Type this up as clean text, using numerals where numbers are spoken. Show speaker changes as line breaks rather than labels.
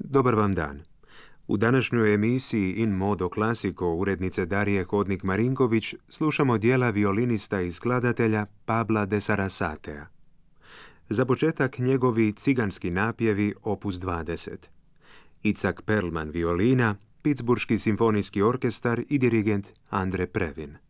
Dobar vam dan. U današnjoj emisiji In Modo Classico urednice Darije Hodnik-Marinković slušamo dijela violinista i skladatelja Pabla de Sarasatea. Za početak njegovi ciganski napjevi opus 20. Itzhak Perlman violina, Pittsburški simfonijski orkestar i dirigent Andre Previn.